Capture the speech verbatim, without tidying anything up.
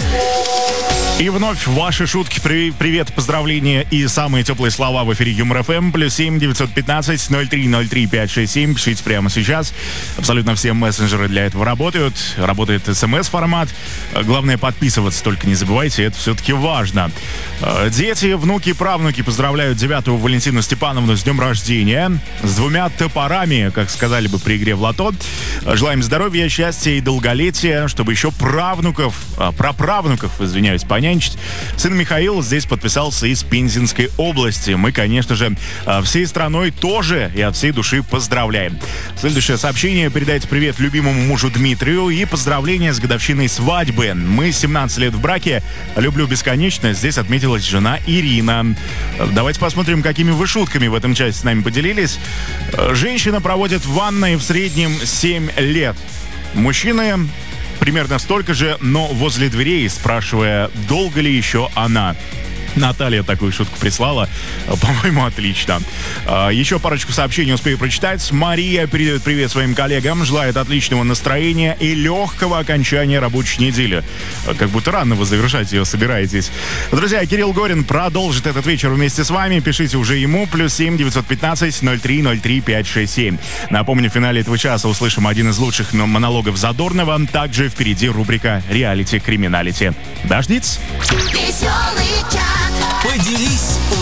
И вновь ваши шутки, при- привет, поздравления и самые теплые слова в эфире Юмор эф эм. Плюс семь девятьсот пятнадцать ноль три ноль три пять шесть семь. Пишите прямо сейчас. Абсолютно все мессенджеры для этого работают. Работает смс-формат. Главное, подписываться только не забывайте, это все-таки важно. Дети, внуки, правнуки поздравляют девятую Валентину Степановну с днем рождения. С двумя топорами, как сказали бы при игре в лото. Желаем здоровья, счастья и долголетия, чтобы еще правнуков, а, праправнуков, извиняюсь, понять. Сын Михаил здесь подписался из Пензенской области. Мы, конечно же, всей страной тоже и от всей души поздравляем. Следующее сообщение. Передайте привет любимому мужу Дмитрию и поздравления с годовщиной свадьбы. Мы семнадцать лет в браке. Люблю бесконечно. Здесь отметилась жена Ирина. Давайте посмотрим, какими вы шутками в этом часе с нами поделились. Женщина проводит в ванной в среднем семь лет. Мужчины примерно столько же, но возле дверей, спрашивая, долго ли еще она. Наталья такую шутку прислала. По-моему, отлично. Еще парочку сообщений успею прочитать. Мария передает привет своим коллегам, желает отличного настроения и легкого окончания рабочей недели. Как будто рано вы завершать ее собираетесь. Друзья, Кирилл Горин продолжит этот вечер вместе с вами. Пишите уже ему. Плюс семь девятьсот пятнадцать ноль три ноль три пять шесть семь. Напомню, в финале этого часа услышим один из лучших монологов Задорнова. Также впереди рубрика «Реалити-криминалити». Дождитесь. Веселый чат. Поделись